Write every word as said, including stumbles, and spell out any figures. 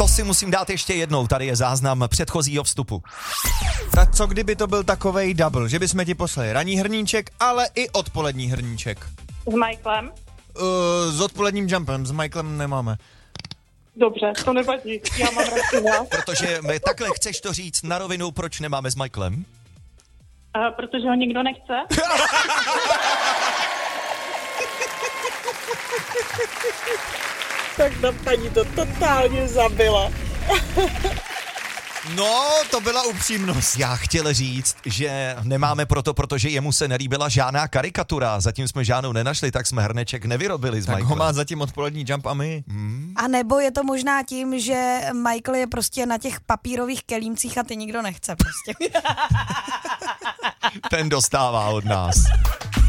to si musím dát ještě jednou, tady je záznam předchozího vstupu. Tak co kdyby to byl takovej double, že bychom ti poslali ranní hrníček, ale i odpolední hrníček? S Michaelem? Uh, s odpoledním jumpem, s Michaelem nemáme. Dobře, to nevadí, já mám radši vás. Protože my takhle chceš to říct na rovinu, proč nemáme s Michaelem? Uh, protože ho nikdo nechce. Tak ta paní to totálně zabila. No, to byla upřímnost. Já chtěl říct, že nemáme proto, protože jemu se nelíbila žádná karikatura. Zatím jsme žádnou nenašli, tak jsme hrneček nevyrobili s Tak Michaelem. ho má zatím odpolední jump a my. Hmm. A nebo je to možná tím, že Michael je prostě na těch papírových kelímcích a ty nikdo nechce prostě. Ten dostává od nás.